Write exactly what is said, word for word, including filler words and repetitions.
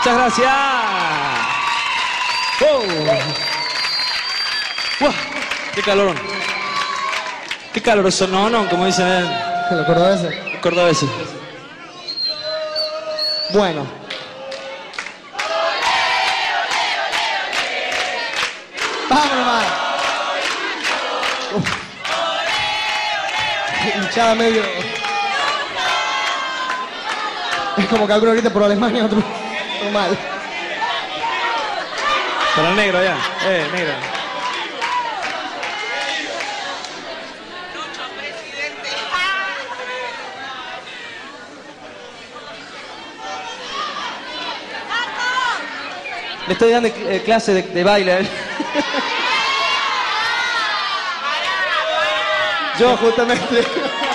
Muchas gracias. Oh. Uah, qué calor. Qué caloroso, no, no, como dicen en los cordobeses. Los cordobeses. Bueno. Vámonos más. Uf. Hinchada medio. Es como que alguno grita por Alemania, otro, otro mal. Para el negro allá. Eh, negro. Le estoy dando eh, clase de, de baile a él. Yo justamente.